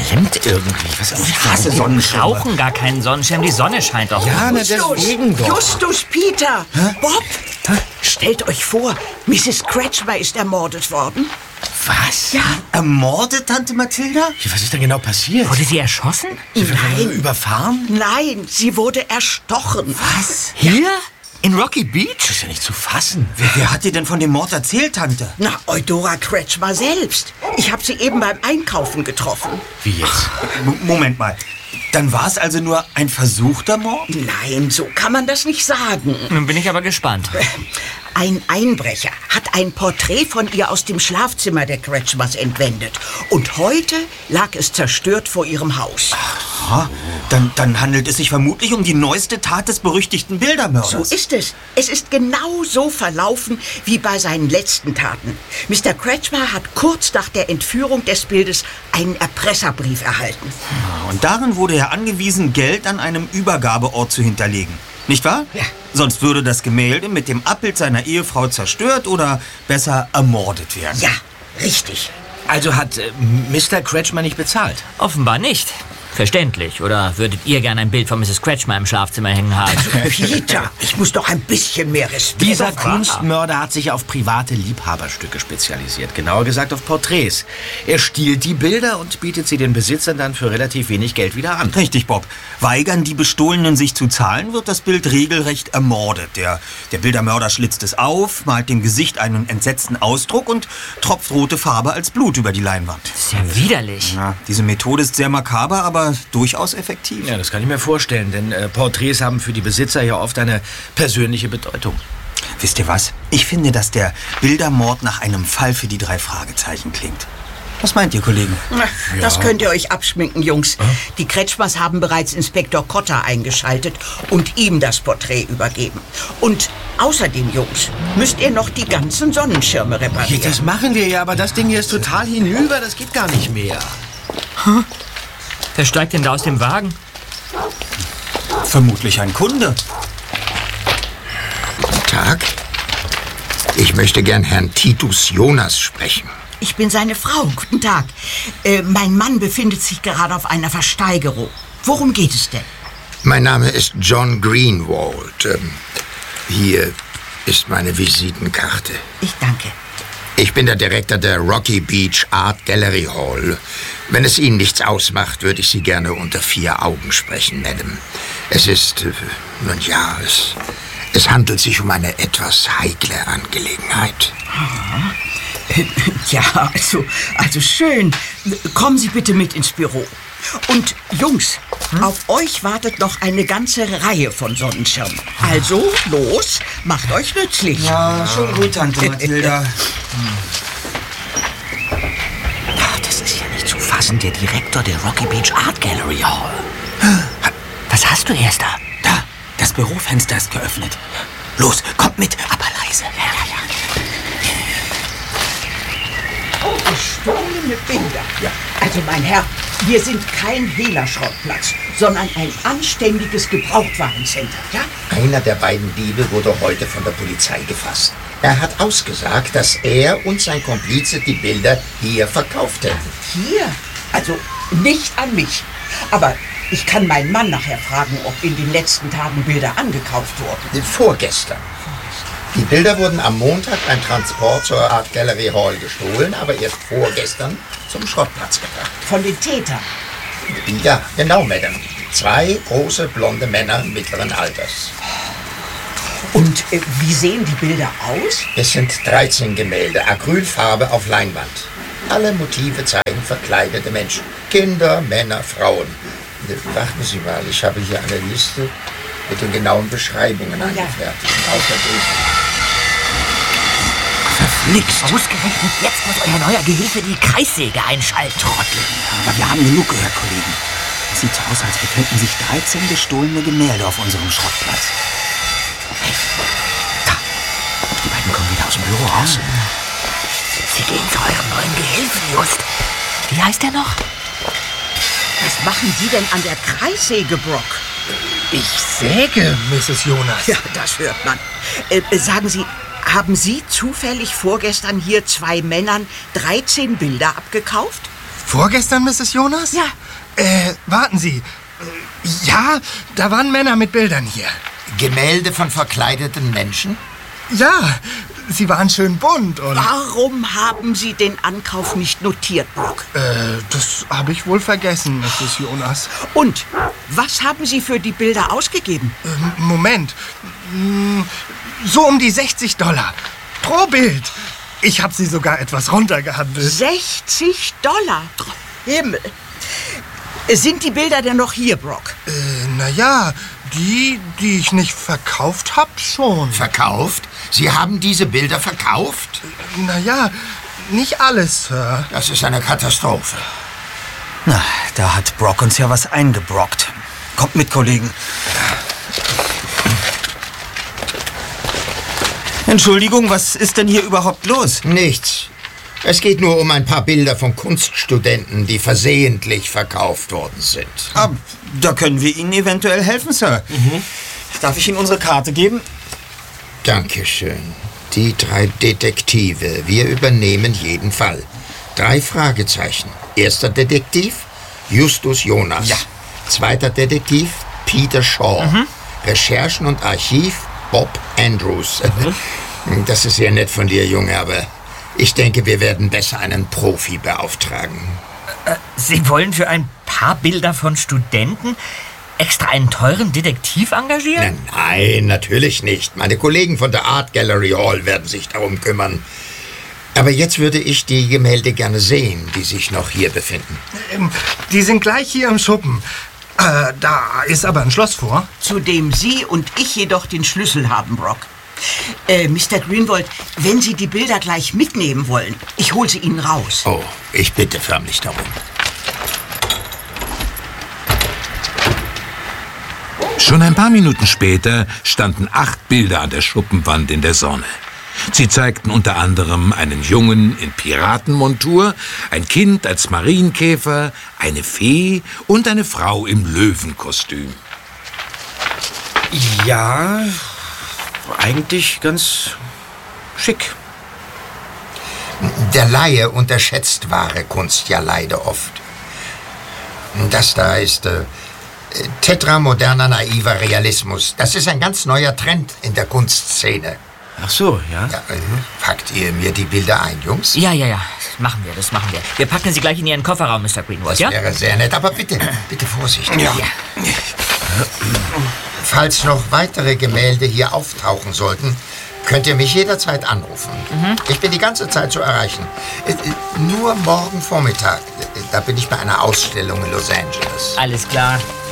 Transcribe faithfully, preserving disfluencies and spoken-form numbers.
brennt irgendwie. Was ist Ich hasse Sonnenschirme. Wir brauchen gar keinen Sonnenschirm, die Sonne scheint doch. Ja, na, deswegen doch. Justus, Peter, Hä? Bob, Hä? Stellt euch vor, Misses Kretschmer ist ermordet worden. Was? Ja. Ermordet, Tante Mathilda? Ja, was ist denn genau passiert? Wurde sie erschossen? Nein. Überfahren? Nein, sie wurde erstochen. Was? Hier? In Rocky Beach? Das ist ja nicht zu fassen. Wer, wer hat dir denn von dem Mord erzählt, Tante? Na, Eudora Kretschmer selbst. Ich habe sie eben beim Einkaufen getroffen. Wie jetzt? M- Moment mal. Dann war es also nur ein versuchter Mord? Nein, so kann man das nicht sagen. Nun bin ich aber gespannt. Ein Einbrecher hat ein Porträt von ihr aus dem Schlafzimmer der Kretschmers entwendet. Und heute lag es zerstört vor ihrem Haus. Aha, dann, dann handelt es sich vermutlich um die neueste Tat des berüchtigten Bildermörders. So ist es. Es ist genau so verlaufen wie bei seinen letzten Taten. Mister Kretschmer hat kurz nach der Entführung des Bildes einen Erpresserbrief erhalten. Und darin wurde er angewiesen, Geld an einem Übergabeort zu hinterlegen. Nicht wahr? Ja. Sonst würde das Gemälde mit dem Abbild seiner Ehefrau zerstört oder besser ermordet werden. Ja, richtig. Also hat äh, Mister Kretschmer nicht bezahlt? Offenbar nicht. Verständlich. Oder würdet ihr gerne ein Bild von Misses Kretschmer im Schlafzimmer hängen haben? Peter, ich muss doch ein bisschen mehr Respekt. Dieser Kunstmörder hat sich auf private Liebhaberstücke spezialisiert. Genauer gesagt auf Porträts. Er stiehlt die Bilder und bietet sie den Besitzern dann für relativ wenig Geld wieder an. Richtig, Bob. Weigern die Bestohlenen sich zu zahlen, wird das Bild regelrecht ermordet. Der, der Bildermörder schlitzt es auf, malt dem Gesicht einen entsetzten Ausdruck und tropft rote Farbe als Blut über die Leinwand. Das ist ja widerlich. Ja, diese Methode ist sehr makaber, aber durchaus effektiv. Ja, das kann ich mir vorstellen, denn äh, Porträts haben für die Besitzer ja oft eine persönliche Bedeutung. Wisst ihr was? Ich finde, dass der Bildermord nach einem Fall für die drei Fragezeichen klingt. Was meint ihr, Kollegen? Na, das ja. könnt ihr euch abschminken, Jungs. Die Kretschmers haben bereits Inspektor Kotter eingeschaltet und ihm das Porträt übergeben. Und außerdem, Jungs, müsst ihr noch die ganzen Sonnenschirme reparieren. Das machen wir ja, aber das Ding hier ist total hinüber, das geht gar nicht mehr. Hm? Wer steigt denn da aus dem Wagen? Vermutlich ein Kunde. Guten Tag. Ich möchte gern Herrn Titus Jonas sprechen. Ich bin seine Frau. Guten Tag. Äh, mein Mann befindet sich gerade auf einer Versteigerung. Worum geht es denn? Mein Name ist John Greenwald. Ähm, hier ist meine Visitenkarte. Ich danke. Ich bin der Direktor der Rocky Beach Art Gallery Hall. Wenn es Ihnen nichts ausmacht, würde ich Sie gerne unter vier Augen sprechen, Madame. Es ist, äh, nun ja, es, es handelt sich um eine etwas heikle Angelegenheit. Aha. Ja, also, also schön. Kommen Sie bitte mit ins Büro. Und Jungs, hm? auf euch wartet noch eine ganze Reihe von Sonnenschirmen. Also, los, macht euch nützlich. Ja, schon gut, Tante Mathilda. Ach, das ist ja nicht zu fassen, der Direktor der Rocky Beach Art Gallery Hall. Was hast du, Erster? Da, das Bürofenster ist geöffnet. Los, kommt mit, aber leise. Ja, ja, ja. Oh, gestohlene Bilder. Ja. Also, mein Herr, wir sind kein Hehlerschrottplatz, sondern ein anständiges Gebrauchtwarencenter, ja? Einer der beiden Diebe wurde heute von der Polizei gefasst. Er hat ausgesagt, dass er und sein Komplize die Bilder hier verkauft hätten. Hier? Also nicht an mich. Aber ich kann meinen Mann nachher fragen, ob in den letzten Tagen Bilder angekauft wurden. Vorgestern. Die Bilder wurden am Montag beim Transport zur Art Gallery Hall gestohlen, aber erst vorgestern zum Schrottplatz gebracht. Von den Tätern? Ja, genau, Madame. Zwei große, blonde Männer mittleren Alters. Und äh, wie sehen die Bilder aus? Es sind dreizehn Gemälde, Acrylfarbe auf Leinwand. Alle Motive zeigen verkleidete Menschen. Kinder, Mänder, Frauen. Warten Sie mal, ich habe hier eine Liste mit den genauen Beschreibungen angefertigt. Außerdem... Verflixt! Ausgerechnet jetzt muss euer neuer Gehilfe die Kreissäge einschalten. Trottel. Aber wir haben genug gehört, Kollegen. Es sieht so aus, als befinden sich dreizehn gestohlene Gemälde auf unserem Schrottplatz. Hey, da. Die beiden kommen wieder aus dem Büro raus. Sie gehen zu eurem neuen Gehilfen, Just. Wie heißt der noch? Was machen Sie denn an der Kreissäge, Brock? Ich säge, Misses Jonas. Ja, das hört man. Äh, sagen Sie, haben Sie zufällig vorgestern hier zwei Männern dreizehn Bilder abgekauft? Vorgestern, Misses Jonas? Ja. Äh, warten Sie. Ja, da waren Männer mit Bildern hier. Gemälde von verkleideten Menschen? Ja, sie waren schön bunt und... Warum haben Sie den Ankauf nicht notiert, Brock? Äh, das habe ich wohl vergessen, Misses Jonas. Und was haben Sie für die Bilder ausgegeben? Ähm, Moment. Hm, So um die sechzig Dollar. Pro Bild. Ich habe sie sogar etwas runtergehandelt. sechzig Dollar? Himmel. Sind die Bilder denn noch hier, Brock? Äh, naja, die, die ich nicht verkauft habe, schon. Verkauft? Sie haben diese Bilder verkauft? Naja, nicht alles, Sir. Das ist eine Katastrophe. Na, da hat Brock uns ja was eingebrockt. Kommt mit, Kollegen. Entschuldigung, was ist denn hier überhaupt los? Nichts. Es geht nur um ein paar Bilder von Kunststudenten, die versehentlich verkauft worden sind. Ah, da können wir Ihnen eventuell helfen, Sir. Mhm. Darf ich Ihnen unsere Karte geben? Dankeschön. Die drei Detektive. Wir übernehmen jeden Fall. Drei Fragezeichen. Erster Detektiv, Justus Jonas. Ja. Zweiter Detektiv, Peter Shaw. Mhm. Recherchen und Archiv, Bob Andrews. Mhm. Das ist sehr nett von dir, Junge, aber ich denke, wir werden besser einen Profi beauftragen. Äh, Sie wollen für ein paar Bilder von Studenten extra einen teuren Detektiv engagieren? Nein, nein, natürlich nicht. Meine Kollegen von der Art Gallery Hall werden sich darum kümmern. Aber jetzt würde ich die Gemälde gerne sehen, die sich noch hier befinden. Ähm, die sind gleich hier im Schuppen. Äh, da ist aber ein Schloss vor. Zu dem Sie und ich jedoch den Schlüssel haben, Brock. Äh, Mister Greenwald, wenn Sie die Bilder gleich mitnehmen wollen, ich hole sie Ihnen raus. Oh, ich bitte förmlich darum. Schon ein paar Minuten später standen acht Bilder an der Schuppenwand in der Sonne. Sie zeigten unter anderem einen Jungen in Piratenmontur, ein Kind als Marienkäfer, eine Fee und eine Frau im Löwenkostüm. Ja, eigentlich ganz schick. Der Laie unterschätzt wahre Kunst ja leider oft. Das da ist äh, tetramoderner naiver Realismus. Das ist ein ganz neuer Trend in der Kunstszene. Ach so, ja. Ja, äh, packt ihr mir die Bilder ein, Jungs? Ja, ja, ja. Das machen wir, das machen wir. Wir packen sie gleich in Ihren Kofferraum, Mister Greenwald, Das ja? wäre sehr nett, aber bitte, bitte Vorsicht. Ja. Falls noch weitere Gemälde hier auftauchen sollten, könnt ihr mich jederzeit anrufen. Mhm. Ich bin die ganze Zeit zu erreichen. Äh, Nur morgen Vormittag. Da bin ich bei einer Ausstellung in Los Angeles. Alles klar.